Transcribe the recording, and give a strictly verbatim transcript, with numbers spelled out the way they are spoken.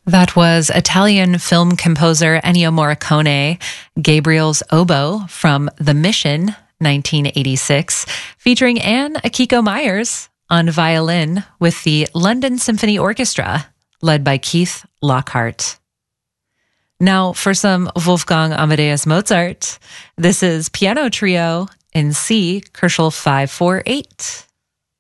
That was Italian film composer Ennio Morricone, Gabriel's Oboe from The Mission, nineteen eighty-six, featuring Anne Akiko Myers on violin with the London Symphony Orchestra, led by Keith Lockhart. Now for some Wolfgang Amadeus Mozart. This is Piano Trio in C, Koelschel five four eight.